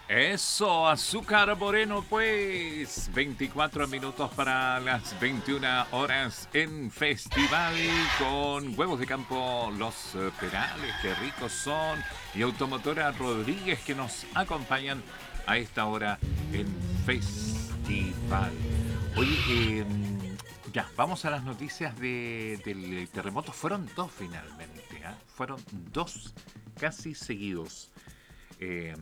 Eso, azúcar moreno, pues. 24 minutos para las 21 horas en festival con huevos de campo, los Perales, que ricos son, y Automotora Rodríguez que nos acompañan a esta hora en festival. Oye, ya, vamos a las noticias del terremoto. Fueron dos finalmente, ¿ah? Fueron dos casi seguidos. Eh,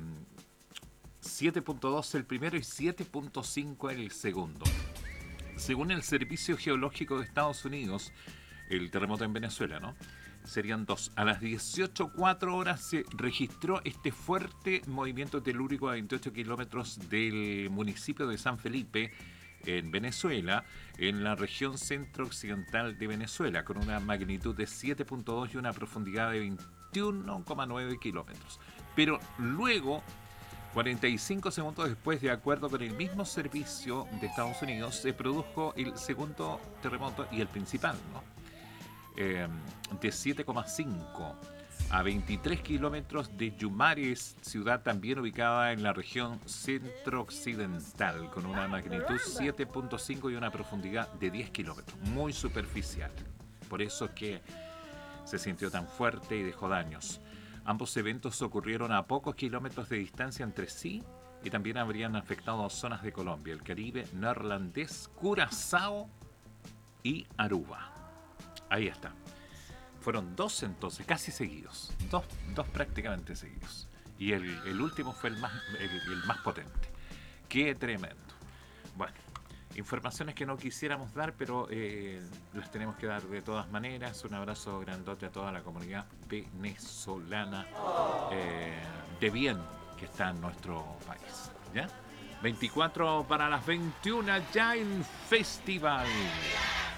7.2 el primero y 7.5 el segundo. Según el Servicio Geológico de Estados Unidos, el terremoto en Venezuela, ¿no? Serían dos. A las 18:04 horas se registró este fuerte movimiento telúrico a 28 kilómetros del municipio de San Felipe, en Venezuela, en la región centro-occidental de Venezuela, con una magnitud de 7.2 y una profundidad de 21,9 kilómetros. Pero luego 45 segundos después, de acuerdo con el mismo servicio de Estados Unidos, se produjo el segundo terremoto y el principal, ¿no? De 7,5 a 23 kilómetros de Yumares, ciudad también ubicada en la región centro-occidental, con una magnitud 7.5 y una profundidad de 10 kilómetros, muy superficial. Por eso es que se sintió tan fuerte y dejó daños. Ambos eventos ocurrieron a pocos kilómetros de distancia entre sí y también habrían afectado a zonas de Colombia, el Caribe neerlandés, Curazao y Aruba. Ahí está. Fueron dos entonces, casi seguidos. Dos prácticamente seguidos. Y el último fue el más potente. Qué tremendo. Bueno, informaciones que no quisiéramos dar, pero las tenemos que dar de todas maneras. Un abrazo grandote a toda la comunidad venezolana de bien que está en nuestro país. ¿Ya? 24 para las 21 ya en festival.